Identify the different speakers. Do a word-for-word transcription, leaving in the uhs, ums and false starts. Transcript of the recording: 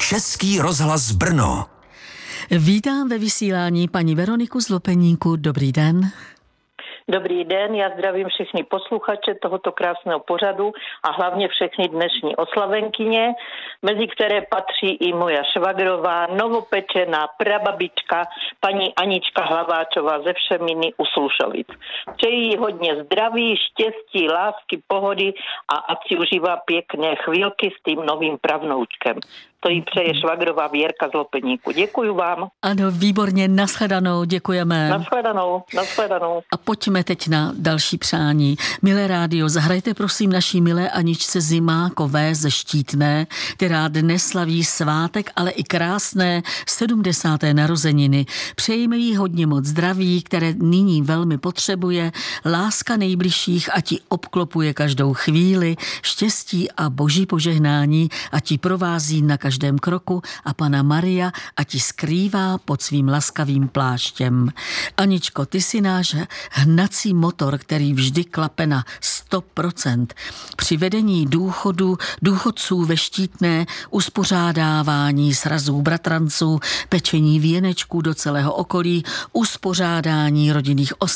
Speaker 1: Český rozhlas Brno.
Speaker 2: Vítám ve vysílání paní Veroniku z Lopeníku. Dobrý den.
Speaker 3: Dobrý den, já zdravím všechny posluchače tohoto krásného pořadu a hlavně všechny dnešní oslavenkyně, mezi které patří i moja švagrová, novopečená prababička, paní Anička Hlaváčová ze Všeminy u Slušovic. Přeji jí hodně zdraví, štěstí, lásky, pohody a ať si užívá pěkné chvílky s tím novým pravnoučkem. To jí přeje švagrová Věrka z Lopeníku. Děkuju vám.
Speaker 2: Ano, výborně, nashledanou, děkujeme.
Speaker 3: Nashledanou, nashledanou.
Speaker 2: A pojďme teď na další přání. Milé rádio, zahrajte prosím naší milé Aničce Zimákové ze Štítné, která dnes slaví svátek, ale i krásné sedmdesáté narozeniny. Přejeme jí hodně moc zdraví, které nyní velmi potřebuje, láska nejbližších, ať ji obklopuje každou chvíli, štěstí a boží požehnání, ať ji provází na každém kroku a Panna Maria ať ji skrývá pod svým laskavým pláštěm. Aničko, ty jsi náš hnací motor, který vždy klape na sto procent. Při vedení důchodu, důchodců ve Štítné, uspořádávání srazů bratranců, pečení věnečků do celého okolí, uspořádání rodinných oslav